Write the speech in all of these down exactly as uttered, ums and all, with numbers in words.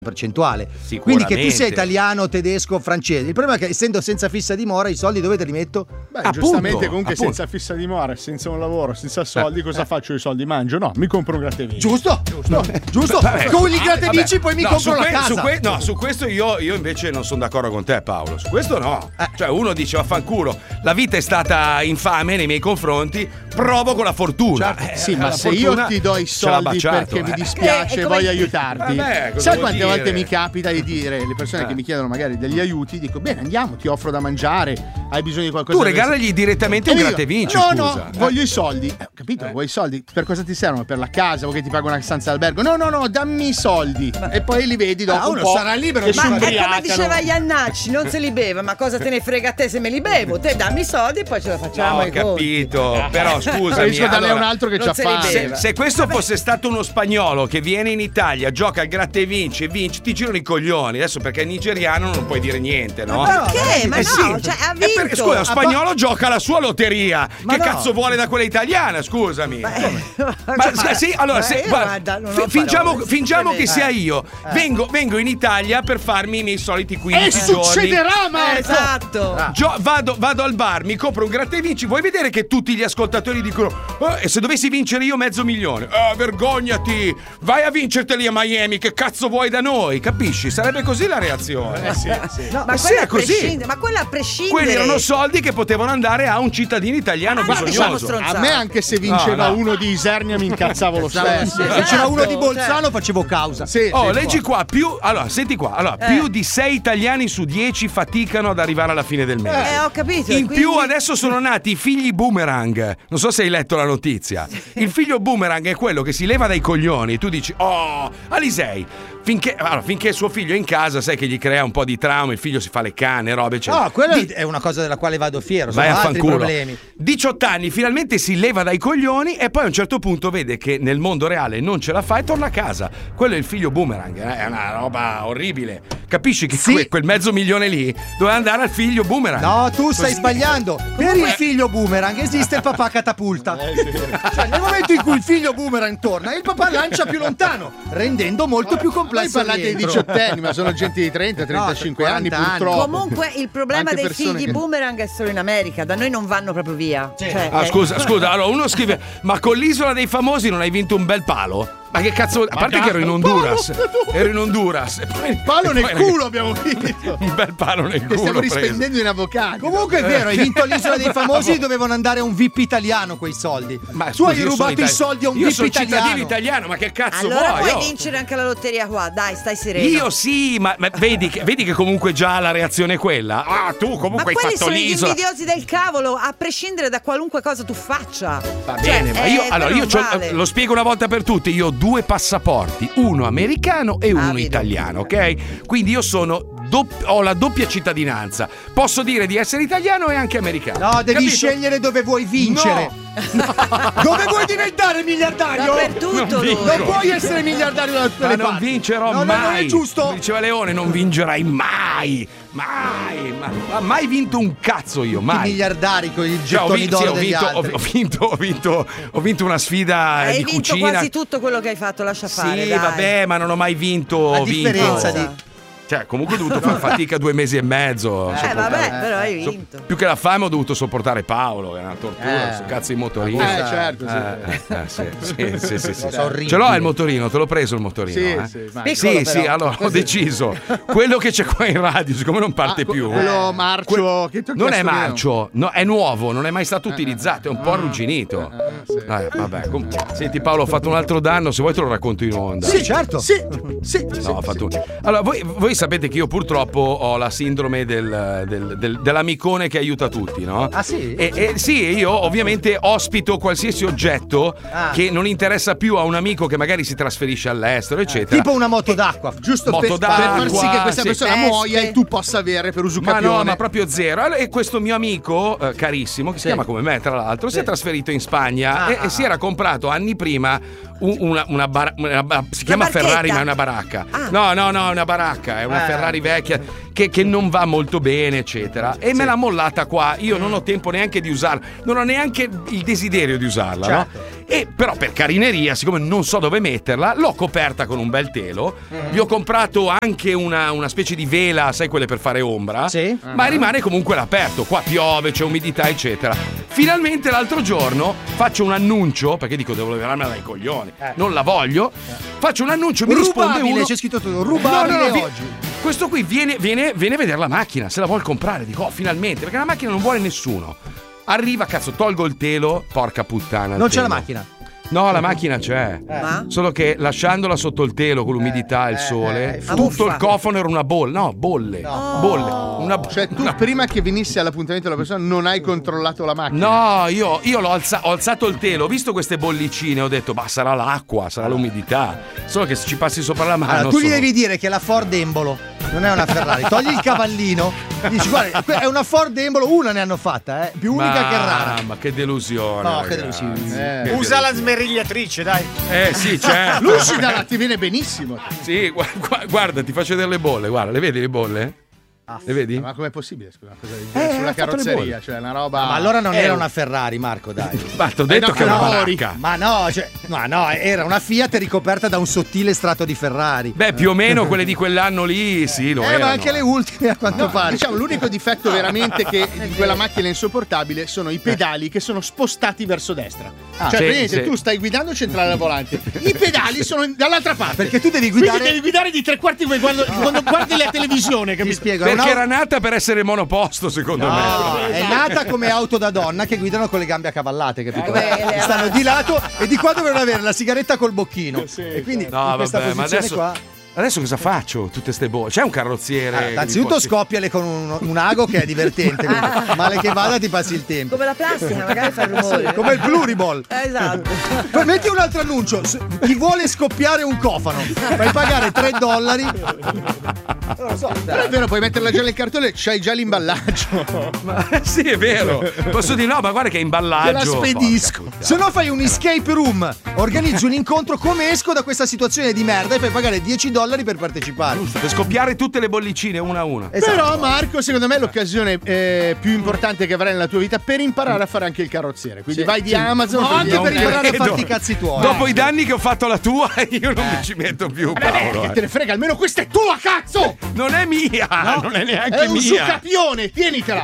percentuale. Quindi che tu sia italiano, tedesco, francese. Il problema è che essendo senza fissa dimora, i soldi dove te li metto? Beh, appunto, giustamente comunque appunto. Senza fissa dimora, senza un lavoro, senza soldi, eh, cosa eh. faccio? I soldi mangio? No, mi compro un grattavinci. Giusto? Giusto? Giusto? Vabbè, con gli grattavinci poi mi no, compro la que- casa. Su que- no, su questo io, io invece non sono d'accordo con te, Paolo. Su questo no. Eh. Cioè uno dice vaffanculo, la vita è stata infame nei miei confronti, provo con la fortuna. Certo. Eh, sì, ma se io ti do i soldi perché eh. mi dispiace e eh, voglio aiutarti, vabbè, sai quante dire? volte mi capita di dire, le persone eh. che mi chiedono magari degli aiuti, dico bene, andiamo, ti offro da mangiare, hai bisogno di qualcosa. Tu regalagli direttamente un gratta e vinci. No, scusa. no, eh. voglio i soldi. Eh, capito? Eh. Vuoi i soldi? Per cosa ti servono? Per la casa? Vuoi che ti pago una stanza d'albergo? No, no, no, dammi i soldi. Ma... E poi li vedi dopo ah, un uno po'. sarà libero. Ma è come diceva Iannacci, non se li beve, ma cosa te ne frega a te se me li bevo? Te dammi i soldi e poi ce la facciamo. No, ho capito, conti. Però scusami. Riesco a darne allora, un altro che c'ha fame. Se, se questo Vabbè. fosse stato uno spagnolo che viene in Italia, gioca al gratta e vinci e vinci, ti girano i coglioni. Adesso perché è nigeriano non puoi dire niente, no? Ma perché? Ma eh, no, sì. cioè ha vinto. Eh, perché, scusa, lo spagnolo ma... gioca la sua lotteria. Ma che no. cazzo vuole da quella italiana? Scusami. Ma, ma, ma sì, allora, se, guarda, guarda, fingiamo, parole, fingiamo che sia io. Eh. Vengo, vengo in Italia per farmi i miei soliti quindici e giorni. succederà, Marco! Esatto. Ah. Gio- vado, vado al bar, mi compro un gratta e vinci. Vuoi vedere che tutti gli ascoltatori dicono eh, e se dovessi vincere io mezzo milione? Eh, vergognati! Vai a vincerteli a Miami, che cazzo vuoi da noi? Capisci? Sarebbe così la reazione. Eh, sì, sì. No, ma, sì, è così. ma quello a prescindere. Quelli erano soldi che potevano andare a un cittadino italiano ah, bisognoso. A me anche se vinceva no, no. uno di Isernia mi incazzavo lo stesso. Se c'era uno di Bolzano facevo causa. Sì, oh, sì, leggi qua, più allora, senti qua. Allora, eh. più di sei italiani su dieci faticano ad arrivare alla fine del mese. Eh, ho capito. In quindi... più adesso sono nati i figli boomerang. Non so se hai letto la notizia. Il figlio boomerang è quello che si leva dai coglioni e tu dici "Oh, Alisei, finché, allora, finché suo figlio è in casa, sai che gli crea un po' di trauma, il figlio si fa le canne, robe, eccetera. No, quella di... è una cosa della quale vado fiero, Vai sono a altri fanculo. problemi. diciotto anni, finalmente si leva dai coglioni e poi a un certo punto vede che nel mondo reale non ce la fa e torna a casa. Quello è il figlio boomerang, eh? È una roba orribile. Capisci che sì. que- quel mezzo milione lì doveva andare al figlio boomerang. No, tu stai Così. sbagliando. Per il figlio boomerang esiste il papà catapulta. Eh, sì. Cioè, nel momento in cui il figlio boomerang torna, il papà lancia più lontano, rendendo molto più complesso. Voi parlate di diciottenni, ma sono gente di trenta trentacinque no, anni, anni purtroppo. Comunque il problema Anche dei figli che... boomerang è solo in America, da noi non vanno proprio via. Sì. Cioè, ah, è... scusa, scusa, allora uno scrive: ma con l'isola dei famosi non hai vinto un bel palo? Ma che cazzo? A parte che ero in Honduras. Ero in Honduras. E poi, palo e nel poi culo abbiamo vinto. Un bel palo nel culo. Stiamo rispendendo in avvocati. Comunque è vero, hai vinto l'isola dei famosi, dovevano andare a un V I P italiano quei soldi. Ma tu scusi, hai rubato i soldi a un io V I P italiano. Io sono cittadino italiano, ma che cazzo allora vuoi? puoi oh. vincere anche la lotteria qua, dai, stai sereno. Io sì, ma, ma vedi, che, vedi che comunque già la reazione è quella. Ah, tu comunque ma hai fatto l'isola. Ma quelli sono gli invidiosi del cavolo, a prescindere da qualunque cosa tu faccia. Va cioè, bene, ma io, eh, allora, io vale. lo spiego una volta per tutte, io ho due passaporti. Uno americano e uno ah, italiano, ok? Quindi io sono dopp- ho la doppia cittadinanza. Posso dire di essere italiano e anche americano. No, devi capito? scegliere dove vuoi vincere. No. Dove vuoi diventare miliardario? Dappertutto non, non puoi essere miliardario da tutte ma le non parti. vincerò no, mai. No, non è giusto. Come diceva Leone, non vincerai mai. Mai, ma, ma mai vinto un cazzo io, mai. I miliardari con i cioè, ho, gettoni vinto, d'oro sì, ho, degli vinto, ho, altri. ho, vinto, ho, vinto, ho vinto una sfida hai di vinto cucina. quasi tutto quello che hai fatto, lascia fare. Sì, dai. vabbè, ma non ho mai vinto. A differenza vinto. di Cioè, comunque ho dovuto fare fatica due mesi e mezzo. Eh, vabbè, però hai vinto. So, più che la fame ho dovuto sopportare Paolo, che è una tortura, eh. cazzo di motorino. Eh, certo, sì. Eh, eh, sì, sì, sì, sì, sì. Orribile. Ce l'ho il motorino, te l'ho preso il motorino. Sì, eh. sì, Piccolo, sì, però. sì, allora ho deciso. Quello che c'è qua in radio, siccome non parte ah, più. Quello marcio. Que- che non è marcio, no, è nuovo, non è mai stato utilizzato, è un po' arrugginito. Eh, sì. Eh, vabbè, com- Senti Paolo, ho fatto un altro danno, se vuoi te lo racconto in onda. Sì, certo. Sì, sì. No, sì, ho fatto sì. un... Allora, voi, voi sapete che io purtroppo ho la sindrome del, del, del, dell'amicone che aiuta tutti, no? Ah, sì? E, e sì, io ovviamente ospito qualsiasi oggetto ah. che non interessa più a un amico che magari si trasferisce all'estero, eccetera. Tipo una moto d'acqua, giusto moto per, d'acqua, per far sì che questa sì. persona Veste. muoia e tu possa avere per uso Ma capione. no, ma proprio zero. Allora, e questo mio amico eh, carissimo, che si Sì. chiama come me, tra l'altro, Sì. si è trasferito in Spagna Ah, e, ah, e si era comprato anni prima un- una, una, bar- una bar- si chiama barchetta? Ferrari, ma è una baracca. Ah. No, no, no, è una baracca, è una Eh. Ferrari vecchia che, che non va molto bene, eccetera. E me l'ha mollata qua. Io non ho tempo neanche di usarla, non ho neanche il desiderio di usarla, Certo. no? E però per carineria, siccome non so dove metterla, l'ho coperta con un bel telo. Mm. Gli ho comprato anche una, una specie di vela, sai, quelle per fare ombra. Sì. Ma rimane comunque all'aperto. Qua piove, c'è umidità, eccetera. Finalmente l'altro giorno faccio un annuncio, perché dico devo levarmela dai coglioni, eh. non la voglio. Faccio un annuncio, mi rubabile, risponde uno. C'è scritto tutto, rubabile no, no, no, oggi. Questo qui viene, viene, viene a vedere la macchina, se la vuol comprare. Dico, oh, finalmente, perché la macchina non vuole nessuno. Arriva, cazzo, tolgo il telo, porca puttana. Non c'è la macchina? No, la macchina c'è. Eh. Solo che lasciandola sotto il telo con l'umidità e eh, il sole, eh, tutto il cofano era una bolla. No, bolle. No. Bolle. Una, cioè, tu una... prima che venisse all'appuntamento della persona non hai controllato la macchina? No, io, io l'ho alza, ho alzato il telo, ho visto queste bollicine, ho detto, bah, sarà l'acqua, sarà l'umidità. Solo che se ci passi sopra la mano. Allora, tu gli sono... devi dire che la Ford Embolo non è una Ferrari. Togli il cavallino, dici, guarda, è una Ford Embolo, una ne hanno fatta, eh, più unica ma, che rara. Ma che delusione. No, che delusione. Eh. Che Usa delusione. La smerigliatrice, dai. Eh sì, certo. Lucida, ti viene benissimo. Sì, guarda, guarda, ti faccio vedere le bolle, guarda, le vedi le bolle? Ah, le vedi? Ma com'è possibile? Scusa, cosa del genere? Eh, sulla carrozzeria, cioè una roba. Ma allora non eh, era una Ferrari, Marco, dai. Ma ti ho detto eh, che no, era una no, marca. Ma no, cioè, no, no, era una Fiat ricoperta da un sottile strato di Ferrari. Beh, più o meno quelle di quell'anno lì, sì, lo eh, erano. ma anche le ultime, a quanto no, pare. Diciamo, l'unico difetto veramente che di quella macchina insopportabile sono i pedali che sono spostati verso destra. Ah, cioè, sì, praticamente sì. tu stai guidando centrale al volante, i pedali sono dall'altra parte. Perché tu devi guidare. Quindi devi guidare di tre quarti come quando, no. quando guardi la televisione, Ti mi spiego. Perché una... era nata per essere monoposto, secondo no, me. è nata come auto da donna che guidano con le gambe accavallate, capito? Eh, stanno di lato e di qua dovevano avere la sigaretta col bocchino. Sì, e quindi no, in questa vabbè, ma adesso, qua. Adesso cosa faccio? Tutte ste bolle. C'è un carrozziere. Eh, anzitutto posso... scoppiale con un, un ago che è divertente. Male che vada ti passi il tempo. Come la plastica, magari fa il rumore. Sì, come il pluriball. Esatto. Poi metti un altro annuncio. Chi vuole scoppiare un cofano fai pagare tre dollari. Non lo so. Però è vero, puoi metterla già nel cartone, c'hai già l'imballaggio. Ma, sì, è vero. Posso dire no, ma guarda che imballaggio. Te la spedisco. Se no fai un escape room. Organizzi un incontro, come esco da questa situazione di merda, e fai pagare dieci dollari per partecipare. Giusto, per scoppiare tutte le bollicine una a una. Esatto. Però Marco, secondo me è l'occasione eh, più importante che avrai nella tua vita per imparare a fare anche il carrozziere. Quindi sì, vai di sì. Amazon, no, anche per imparare credo. a farti i cazzi tuoi. Dopo i danni che ho fatto alla tua, io non mi ci metto più, Paolo. Che eh. te ne frega, almeno questa è tua, cazzo! Non è mia, no, non è neanche è un mia. succapione, tienitela.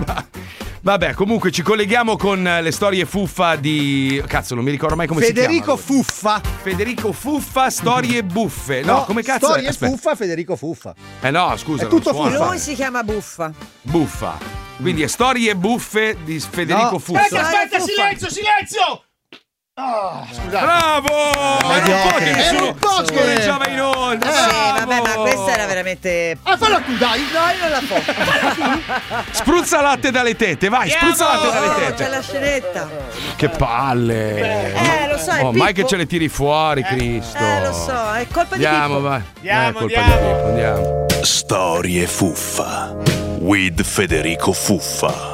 Vabbè, comunque ci colleghiamo con le storie fuffa di... Cazzo, non mi ricordo mai come Federico si chiama. Fuffa. Federico Fuffa, storie buffe. No, no come cazzo? Storie Aspetta. Fuffa, Federico Fuffa. Eh no, scusa. È tutto Fuffa. Lui si chiama Buffa. Buffa. Quindi è storie buffe di Federico no. Fuffa. Aspetta, aspetta, silenzio, silenzio! Oh, scusate. Bravo! Oh, era un po' che era nessuno un po' che- scorreggiava in onda. Eh, sì, vabbè, ma questa era veramente. Ah, falla tu, dai! No, io non la posso. Spruzza latte dalle tette, vai, spruzza latte dalle Oh, tette. c'è la scenetta. Che palle! Eh, lo so, è Oh, mai Pippo. che ce le tiri fuori, Cristo. Eh, lo so, è colpa di Andiamo, Pippo. vai. Andiamo, Eh, è colpa andiamo. di Pippo, andiamo. Storie fuffa with Federico Fuffa.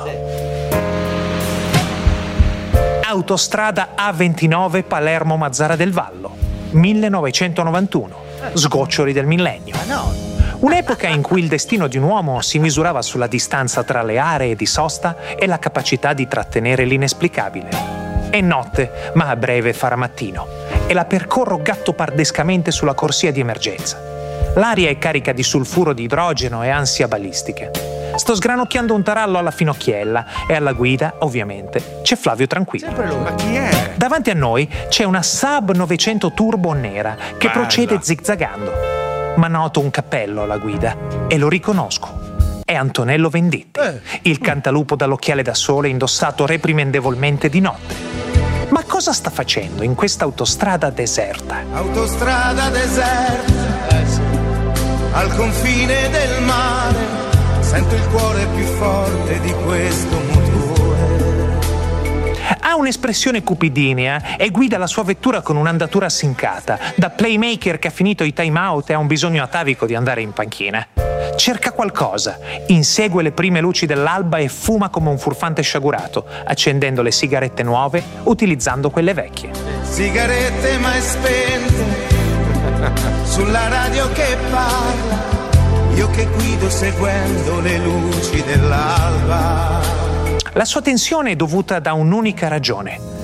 Autostrada A ventinove Palermo-Mazzara del Vallo, millenovecentonovantuno, sgoccioli del millennio. Un'epoca in cui il destino di un uomo si misurava sulla distanza tra le aree di sosta e la capacità di trattenere l'inesplicabile. È notte, ma a breve farà mattino, e la percorro gattopardescamente sulla corsia di emergenza. L'aria è carica di sulfuro di idrogeno e ansia balistiche. Sto sgranocchiando un tarallo alla finocchiella e alla guida, ovviamente, c'è Flavio Tranquillo. Ma chi è? Davanti a noi c'è una Saab novecento Turbo nera che Bella. procede zigzagando. Ma noto un cappello alla guida e lo riconosco. È Antonello Venditti, Eh. il cantalupo dall'occhiale da sole indossato reprimendevolmente di notte. Ma cosa sta facendo in questa autostrada deserta? Autostrada deserta, al confine del mare, sento il cuore più forte di questo motore. Ha un'espressione cupidinea e guida la sua vettura con un'andatura sincata, da playmaker che ha finito i time out e ha un bisogno atavico di andare in panchina. Cerca qualcosa, insegue le prime luci dell'alba e fuma come un furfante sciagurato, accendendo le sigarette nuove utilizzando quelle vecchie. Sigarette mai spente, sulla radio che parla, io che guido seguendo le luci dell'alba. La sua tensione è dovuta da un'unica ragione.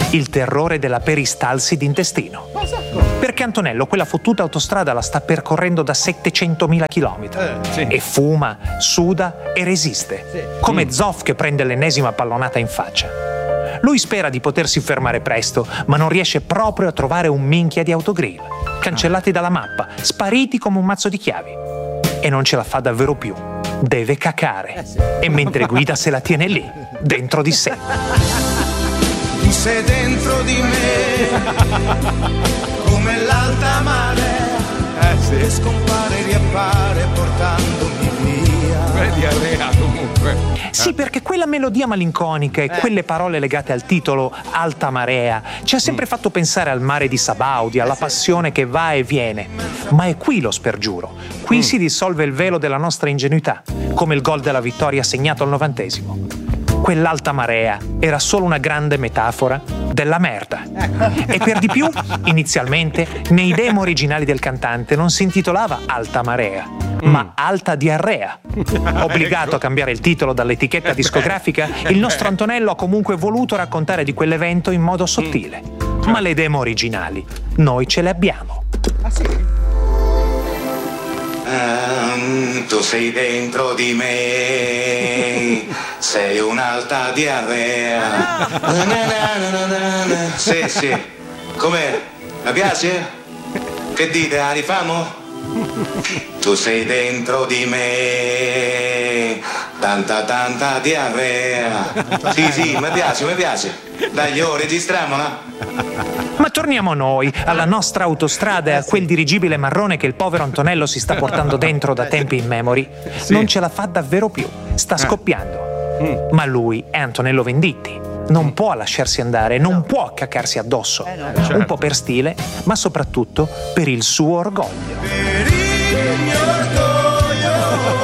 il terrore della peristalsi d'intestino. Perché Antonello quella fottuta autostrada la sta percorrendo da settecentomila chilometri eh, sì. e fuma, suda e resiste, sì. come mm. Zoff che prende l'ennesima pallonata in faccia. Lui spera di potersi fermare presto, ma non riesce proprio a trovare un minchia di autogrill. Cancellati dalla mappa, spariti come un mazzo di chiavi. E non ce la fa davvero più. Deve cacare. Eh sì. E mentre guida se la tiene lì, dentro di sé. Tu sei dentro di me, come l'alta marea, eh sì. che scompare e riappare portandomi via. È diarrea comunque. Sì, perché quella melodia malinconica e eh. quelle parole legate al titolo Alta Marea ci ha sempre mm. fatto pensare al mare di Sabaudi, alla eh sì. passione che va e viene. Ma è qui lo spergiuro. Qui mm. si dissolve il velo della nostra ingenuità, come il gol della vittoria segnato al novantesimo. Quell'alta marea era solo una grande metafora della merda. E per di più, inizialmente, nei demo originali del cantante non si intitolava Alta Marea, mm. ma Alta Diarrea. Obbligato a cambiare il titolo dall'etichetta discografica, il nostro Antonello ha comunque voluto raccontare di quell'evento in modo sottile. Ma le demo originali noi ce le abbiamo. Ah sì? Um, tu sei dentro di me, sei un'alta diarrea. Na, na, na, na, na. Sì, sì. Com'è? La piace? Che dite? La rifamo? Tu sei dentro di me, tanta tanta diarrea. Sì, sì, mi piace, mi piace. Dai, io registriamola. Ma torniamo a noi, alla nostra autostrada e a quel dirigibile marrone che il povero Antonello si sta portando dentro da tempi immemori. Sì. Non ce la fa davvero più, sta scoppiando. Mm. Ma lui è Antonello Venditti. Non mm. può lasciarsi andare, non no. può caccarsi addosso. Eh no, certo. Un po' per stile, ma soprattutto per il suo orgoglio. Per il mio orgoglio,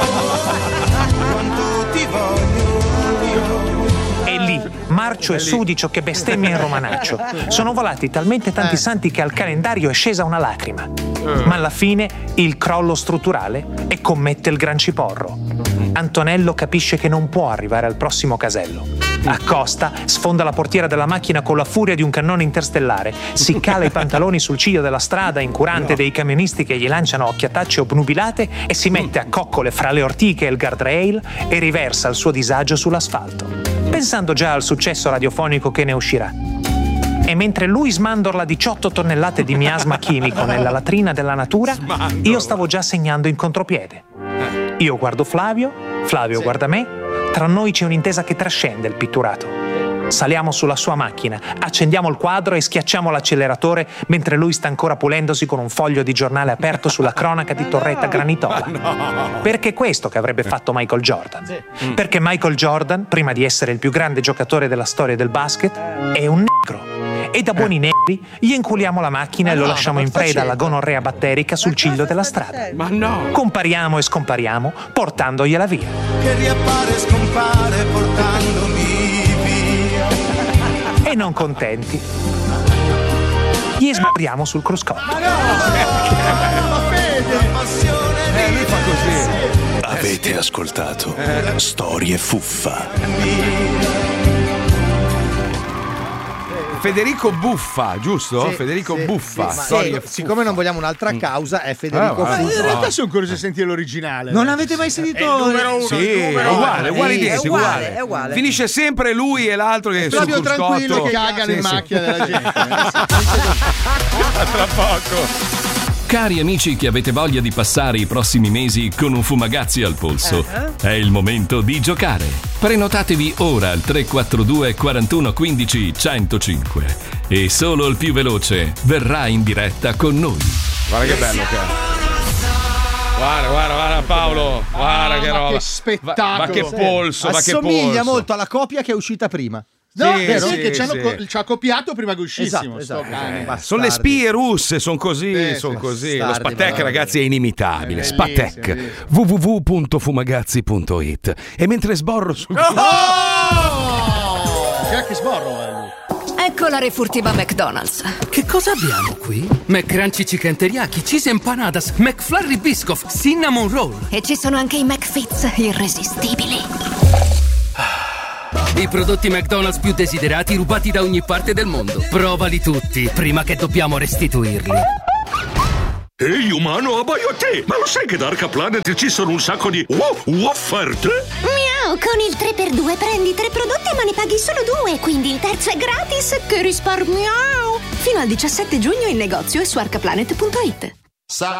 quanto ti voglio. E lì, marcio e sudicio che bestemmia in romanaccio. Sono volati talmente tanti Eh. santi che al calendario è scesa una lacrima. Ma alla fine il crollo strutturale e commette il gran ciporro. Antonello capisce che non può arrivare al prossimo casello. Accosta, sfonda la portiera della macchina con la furia di un cannone interstellare, si cala i pantaloni sul ciglio della strada incurante dei camionisti che gli lanciano occhiatacce obnubilate e si mette a coccole fra le ortiche e il guardrail e riversa il suo disagio sull'asfalto, pensando già al successo radiofonico che ne uscirà. E mentre lui smandorla diciotto tonnellate di miasma chimico nella latrina della natura, io stavo già segnando in contropiede. Io guardo Flavio, Flavio sì. guarda me, tra noi c'è un'intesa che trascende il pitturato. Saliamo sulla sua macchina, accendiamo il quadro e schiacciamo l'acceleratore mentre lui sta ancora pulendosi con un foglio di giornale aperto sulla cronaca di Torretta Granitola. No. Perché è questo che avrebbe fatto Michael Jordan. Sì. Perché Michael Jordan, prima di essere il più grande giocatore della storia del basket, è un negro. E da buoni negri gli inculiamo la macchina e lo lasciamo in preda alla gonorrea batterica sul ciglio della strada. Ma no! Compariamo e scompariamo portandogliela via. Che riappare e scompare portandomi via. E non contenti, gli sbagliamo sul cruscotto. Ma no! Ma Fede! passione Eh, lui fa così. Avete ascoltato Storie Fuffa. Federico Buffa, giusto? Sì, Federico sì, Buffa. sì, Storie sì, Fuffa. siccome non vogliamo un'altra causa, è Federico Ah, Fuffa. In realtà sono curioso di sentire l'originale. Non avete mai sentito? È il numero uno. Sì, il è numero uguale, uno. uguale Sì, identico, è uguale, uguale. è uguale. Finisce sempre lui e l'altro che sul Proprio cruscotto. tranquillo che Cagano in Sì, sì. macchina della gente. Tra poco. Cari amici che avete voglia di passare i prossimi mesi con un Fumagazzi al polso, è il momento di giocare. Prenotatevi ora al tre quattro due quarantuno quindici centocinque e solo il più veloce verrà in diretta con noi. Guarda che bello che è. Guarda, guarda, guarda Paolo, guarda che ma roba. che spettacolo. Ma, ma che polso, ma che Assomiglia polso. molto alla copia che è uscita prima. No, Sì, vero? sì, che ci, hanno sì. co- ci ha copiato prima che uscissimo. Esatto, sto esatto. cane. Eh, Sono le spie russe, sono così, Sì, sono sì, così. Lo bastardi, Spatek, ma- ragazzi, è inimitabile. È Spatek, bellissimo, w w w punto fumagazzi punto it. E mentre sborro sul. Oh! Già che sborro è lui. Ecco la refurtiva McDonald's. Che cosa abbiamo qui? McCrunchy Chicken Teriyaki, Cheese Empanadas, McFlurry Biscoff, Cinnamon Roll. E ci sono anche i McFits irresistibili. I prodotti McDonald's più desiderati rubati da ogni parte del mondo. Provali tutti, prima che dobbiamo restituirli. Ehi umano, abbaio a te! Ma lo sai che da Arca Planet ci sono un sacco di wow, offerte? Miau, con il tre per due prendi tre prodotti ma ne paghi solo due, quindi il terzo è gratis, che risparmiao! Fino al diciassette giugno in negozio e su arcaplanet punto it.